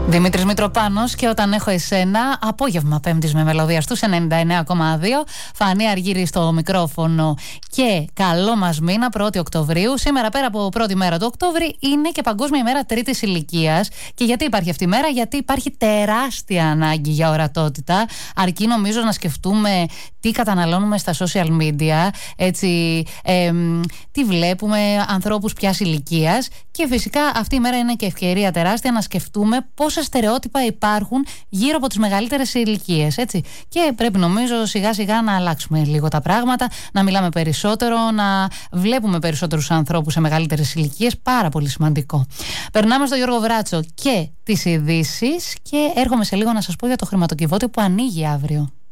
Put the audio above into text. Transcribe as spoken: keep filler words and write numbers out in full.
Δημήτρης Μητροπάνος και όταν έχω εσένα, απόγευμα Πέμπτης με μελωδία στους ενενήντα εννέα κόμμα δύο. Φανή Αργύρη στο μικρόφωνο και καλό μας μήνα, πρώτη Οκτωβρίου. Σήμερα, πέρα από πρώτη μέρα του Οκτώβρη, είναι και Παγκόσμια ημέρα τρίτης ηλικίας. Και γιατί υπάρχει αυτή η μέρα? Γιατί υπάρχει τεράστια ανάγκη για ορατότητα. Αρκεί νομίζω να σκεφτούμε τι καταναλώνουμε στα social media, έτσι, ε, τι βλέπουμε, ανθρώπους ποιας ηλικίας. Και φυσικά αυτή η μέρα είναι και ευκαιρία τεράστια να σκεφτούμε πόσα στερεότυπα υπάρχουν γύρω από τις μεγαλύτερες ηλικίες, έτσι. Και πρέπει νομίζω σιγά σιγά να αλλάξουμε λίγο τα πράγματα, να μιλάμε περισσότερο, να βλέπουμε περισσότερους ανθρώπους σε μεγαλύτερες ηλικίες. Πάρα πολύ σημαντικό. Περνάμε στο Γιώργο Βράτσο και τις ειδήσεις και έρχομαι σε λίγο να σας πω για το χρηματοκιβώτιο που ανοίγει αύριο.